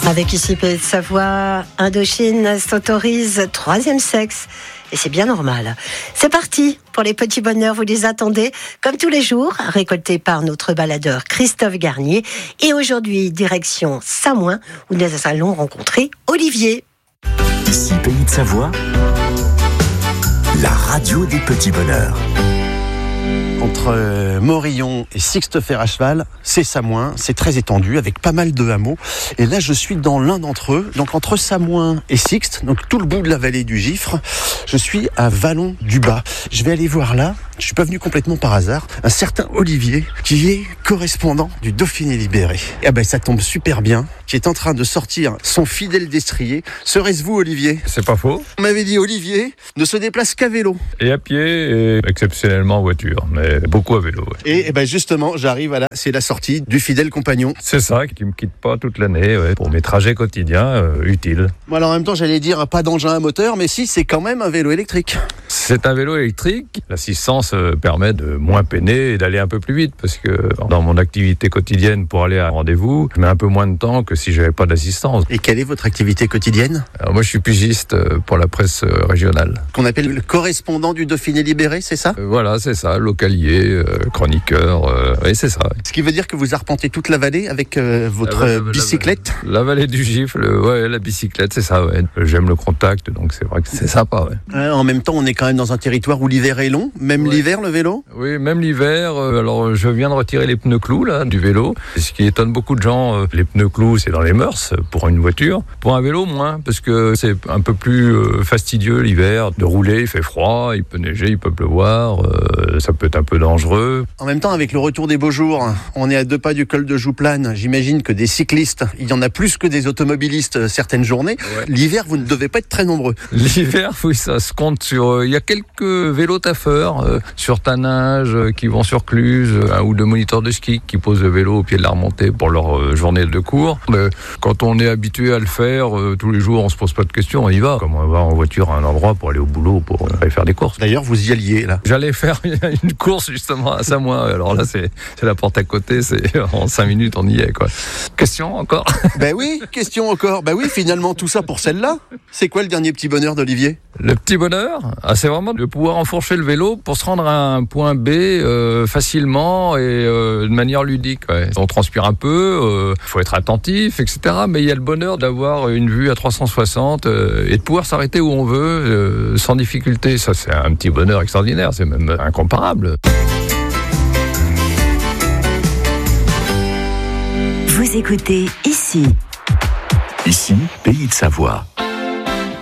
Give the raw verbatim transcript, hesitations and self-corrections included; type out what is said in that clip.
Avec ici Pays de Savoie, Indochine s'autorise troisième sexe. Et c'est bien normal. C'est parti pour les petits bonheurs, vous les attendez, comme tous les jours, récoltés par notre baladeur Christophe Garnier. Et aujourd'hui, direction Samoin, où nous allons rencontrer Olivier. Ici Pays de Savoie, la radio des petits bonheurs. Entre Morillon et Sixte-Fer à cheval, c'est Samoin, c'est très étendu avec pas mal de hameaux. Et là, je suis dans l'un d'entre eux, donc entre Samoin et Sixte, donc tout le bout de la vallée du Gifre. Je suis à Vallon-du-Bas. Je vais aller voir là, je suis pas venu complètement par hasard, un certain Olivier qui est correspondant du Dauphiné libéré. Et ben ça tombe super bien, qui est en train de sortir son fidèle destrier. Serait-ce vous, Olivier ? C'est pas faux. On m'avait dit Olivier ne se déplace qu'à vélo. Et à pied, et exceptionnellement en voiture, mais beaucoup à vélo. Ouais. Et, et ben justement, j'arrive à la, c'est la sortie du fidèle compagnon. C'est ça, qui me quitte pas toute l'année, ouais, pour mes trajets quotidiens euh, utiles. Bon, alors en même temps, j'allais dire pas d'engin à moteur, mais si, c'est quand même un vélo électrique. C'est un vélo électrique. L'assistance euh, permet de moins peiner et d'aller un peu plus vite, parce que dans mon activité quotidienne pour aller à un rendez-vous, je mets un peu moins de temps que si j'avais pas d'assistance. Et quelle est votre activité quotidienne ? Alors moi, je suis pigiste pour la presse régionale. Qu'on appelle le correspondant du Dauphiné libéré, c'est ça ? euh, Voilà, c'est ça, localier, euh, chroniqueur, euh, oui, c'est ça. Ce qui veut dire que vous arpentez toute la vallée avec euh, votre la, la, bicyclette ? La, la vallée du Gifle, ouais, la bicyclette, c'est ça, ouais. J'aime le contact, donc c'est vrai que c'est sympa, ouais. Euh, en même temps, on est quand même dans un territoire où l'hiver est long, même ouais. L'hiver, le vélo ? Oui, même l'hiver. Euh, alors, je viens de retirer les pneus clous, là, du vélo. Et ce qui étonne beaucoup de gens, euh, les pneus clous, c'est dans les mœurs, pour une voiture. Pour un vélo, moins, parce que c'est un peu plus euh, fastidieux l'hiver, de rouler, il fait froid, il peut neiger, il peut pleuvoir, euh, ça peut être un peu dangereux. En même temps, avec le retour des beaux jours, on est à deux pas du col de Jouplane. J'imagine que des cyclistes, il y en a plus que des automobilistes certaines journées. Ouais. L'hiver, vous ne devez pas être très nombreux. L'hiver, oui, ça se compte sur... Euh, il y a quelques vélos taffeurs euh, sur Tannage euh, qui vont sur Cluse, euh, ou de moniteurs de ski qui posent le vélo au pied de la remontée pour leur euh, journée de cours. Mais quand on est habitué à le faire, euh, tous les jours, on se pose pas de questions, on y va. Comme on va en voiture à un endroit pour aller au boulot, pour aller faire des courses. D'ailleurs, vous y alliez, là. J'allais faire une course, justement, à Samoin. Alors là, c'est, c'est la porte à côté, c'est en cinq minutes, on y est, quoi. Question encore ? Ben oui, question encore. Ben oui, finalement, tout ça pour celle-là. C'est quoi le dernier petit bonheur d'Olivier ? Le petit bonheur, ah, c'est vraiment de pouvoir enfourcher le vélo pour se rendre à un point B euh, facilement et euh, de manière ludique. Ouais. On transpire un peu, il euh, faut être attentif, et cetera. Mais il y a le bonheur d'avoir une vue à trois cent soixante euh, et de pouvoir s'arrêter où on veut euh, sans difficulté. Ça, c'est un petit bonheur extraordinaire, c'est même incomparable. Vous écoutez ici. Ici, Pays de Savoie.